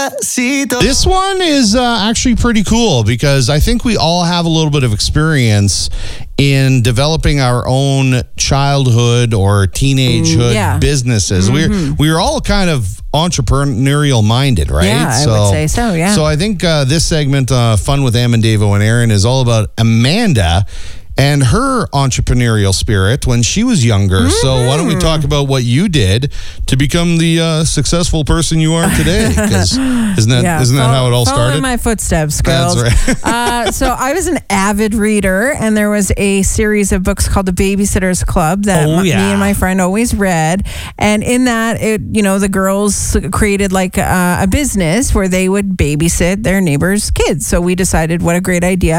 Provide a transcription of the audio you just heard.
Despacito. This one is actually pretty cool because I think we all have a little bit of experience in developing our own childhood or teenagehood businesses. We're all kind of entrepreneurial minded, right? Yeah, I would say so, yeah. So I think this segment, Fun with Am and Davo and Aaron, is all about Amanda and her entrepreneurial spirit when she was younger. So why don't we talk about what you did to become the successful person you are today? Because isn't that how it all started? Follow in my footsteps, girls. That's right. So I was an avid reader, and there was a series of books called The Babysitter's Club that me and my friend always read. And in that, the girls created like a business where they would babysit their neighbors' kids. So we decided what a great idea.